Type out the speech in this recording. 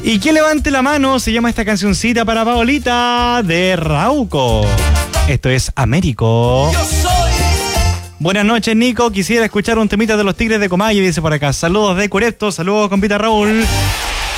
Y que levante la mano, se llama esta cancioncita para Paolita de Rauco. Esto es Américo. Yo soy. Buenas noches, Nico. Quisiera escuchar un temita de los Tigres de Comayo, dice por acá. Saludos de Cureto, saludos, compita Raúl.